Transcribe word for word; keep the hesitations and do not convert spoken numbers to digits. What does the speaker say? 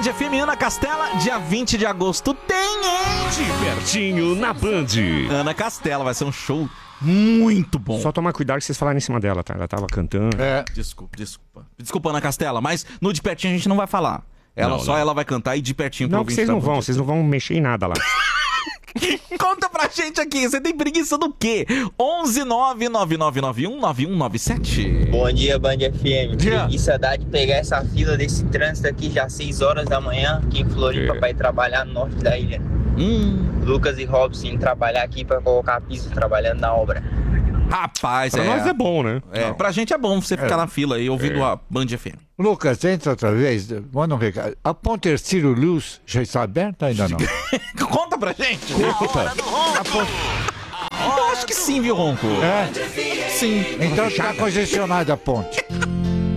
F M, Ana Castela, dia vinte de agosto tem, hein? De pertinho na Band. Ana Castela, vai ser um show muito bom. Só tomar cuidado que vocês falaram em cima dela, tá? Ela tava cantando. É. Desculpa, desculpa. Desculpa, Ana Castela, mas no de pertinho a gente não vai falar. Ela Não, só não. ela vai cantar e de pertinho. Não, que vocês não vão, vocês não vão mexer em nada lá. Conta pra gente aqui, você tem preguiça do quê? onze nove nove nove nove um nove um nove sete. Bom dia, Band F M. Dia. Preguiça dá de pegar essa fila desse trânsito aqui já às seis horas da manhã, aqui em Floripa, É. pra ir trabalhar no norte da ilha. Hum, Lucas e Robson indo trabalhar aqui pra colocar piso, trabalando na obra. rapaz, Pra é. nós é bom, né? É, pra gente é bom você ficar É. na fila aí ouvindo É. a Band F M. Lucas, entra outra vez. Manda um recado. A ponte Ercílio Luz já está aberta ainda não? Conta pra gente. A ponte... Eu acho que sim, viu, Ronco? É? Sim. Então está congestionada a ponte.